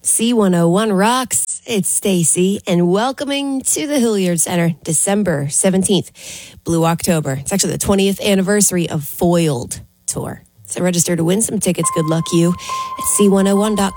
C101 rocks. It's Stacy, and welcoming to the Hilliard Center, December 17th, Blue October. It's actually the 20th anniversary of Foiled Tour. So register to win some tickets. Good luck you at C101.com.